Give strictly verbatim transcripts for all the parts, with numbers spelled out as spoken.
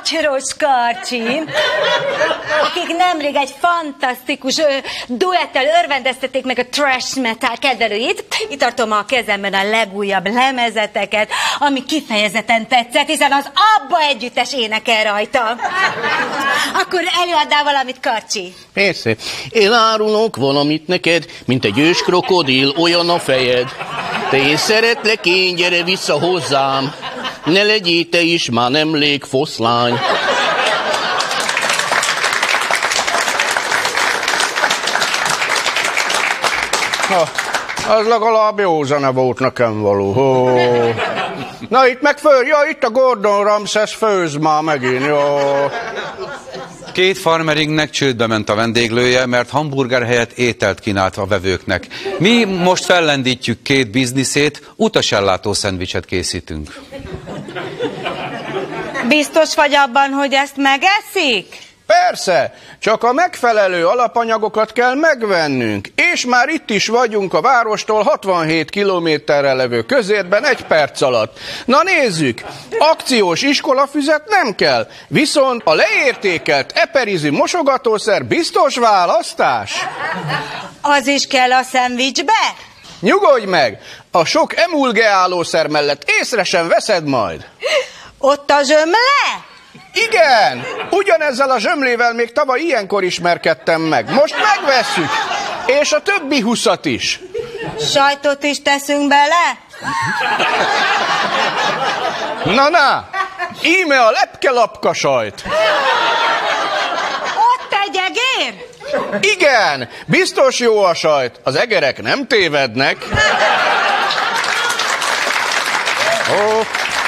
Kacsaros Karcsi, akik nemrég egy fantasztikus ö, duettel örvendeztették meg a trash metal kedvelőit. Itt tartom a kezemben a legújabb lemezeteket, ami kifejezetten tetszett, hiszen az Abba együttes énekel rajta. Akkor előadnál valamit, Karcsi? Persze. Én árulok valamit neked, mint egy ős krokodil, olyan a fejed. Te én szeretlek, én, gyere vissza hozzám. Ne legyél te is már nemrég foszlány. Ha, az legalább jó zene volt nekem való. Oh. Na itt meg föl, ja, itt a Gordon Ramsay főz már megint, jó. Két farmeringnek csődbe ment a vendéglője, mert hamburger helyett ételt kínált a vevőknek. Mi most fellendítjük két bizniszét, utasellátó szendvicset készítünk. Biztos vagy abban, hogy ezt megeszik? Persze, csak a megfelelő alapanyagokat kell megvennünk, és már itt is vagyunk a várostól hatvanhét kilométerre levő közérben egy perc alatt. Na nézzük, akciós iskolafüzet nem kell, viszont a leértékelt eperizi mosogatószer biztos választás. Az is kell a szendvicsbe? Nyugodj meg, a sok emulgeálószer mellett észre sem veszed majd. Ott a zsömle? Igen, ugyanezzel a zsömlével még tavaly ilyenkor ismerkedtem meg. Most megvesszük, és a többi huszat is. Sajtot is teszünk bele? Na-na, íme a lepke-lapka sajt. Ott egy egér? Igen, biztos jó a sajt, az egerek nem tévednek. Ó.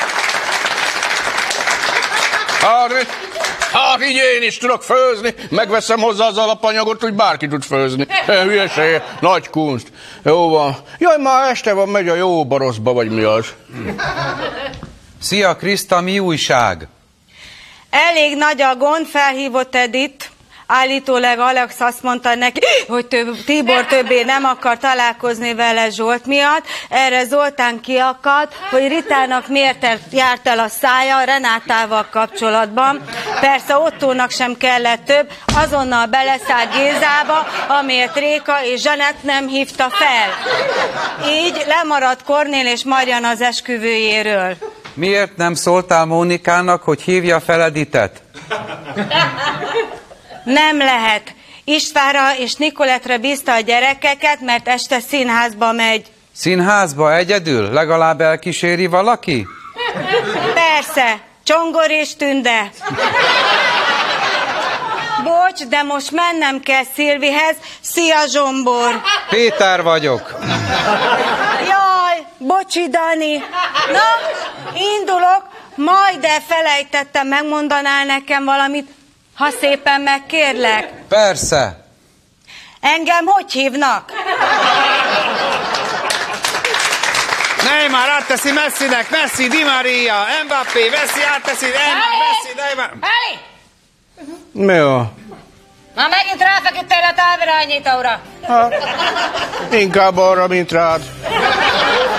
Hát, hát így én is tudok főzni, megveszem hozzá az alapanyagot, hogy bárki tud főzni. Hülyeség, nagy kunst. Jó van. Jaj, már este van, megy a jóba rosszba, vagy mi az? Szia, Kriszta, mi újság? Elég nagy a gond, felhívott Edith. Állítólag Alex azt mondta neki, hogy több, Tibor többé nem akar találkozni vele Zsolt miatt. Erre Zoltán kiakadt, hogy Ritának miért járt el a szája Renátával kapcsolatban. Persze Ottónak sem kellett több, azonnal beleszállt Gézába, amiért Réka és Zsanett nem hívta fel. Így lemaradt Kornél és Marian az esküvőjéről. Miért nem szóltál Mónikának, hogy hívja fel Editet? Nem lehet. Istvánra és Nikolettre bízta a gyerekeket, mert este színházba megy. Színházba egyedül? Legalább elkíséri valaki? Persze, Csongor és Tünde. Bocs, de most mennem kell Szilvihez. Szia, Zsombor! Péter vagyok. Jaj, bocsi, Dani. Na, indulok, majd elfelejtettem, megmondanál nekem valamit, ha szépen megkérlek. Persze. Engem hogy hívnak? Neymar átteszi Messinek, Messi, Di Maria, Mbappé, Messi átteszi, Neymar, Messi, Neymar. Eli! Mi a? Na megint ráfeküdtél a távirányítóra. Hát, inkább arra, mint rád.